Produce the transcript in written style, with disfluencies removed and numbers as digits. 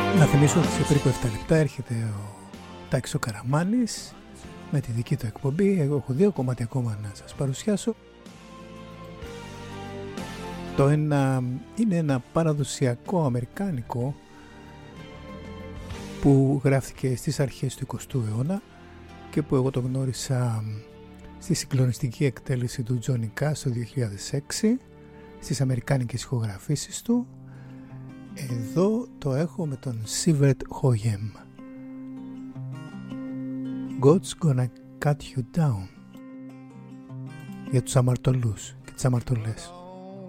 Να θυμίσω ότι σε περίπου 7 λεπτά έρχεται ο Τάκης ο Καραμάνης με τη δική του εκπομπή. Εγώ έχω 2 κομμάτια ακόμα να σας παρουσιάσω. Το ένα είναι ένα παραδοσιακό αμερικάνικο που γράφτηκε στις αρχές του 20ου αιώνα και που εγώ το γνώρισα στη συγκλονιστική εκτέλεση του Johnny Cash το 2006 στις αμερικάνικες ηχογραφήσεις του. Εδώ το έχω με τον Sivert Høyem. God's gonna cut you down. Για τους αμαρτωλούς και τις αμαρτωλές.